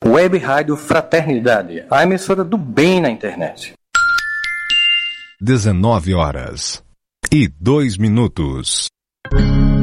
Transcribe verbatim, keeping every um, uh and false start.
Web Rádio Fraternidade, a emissora do bem na internet. dezenove horas e dois minutos.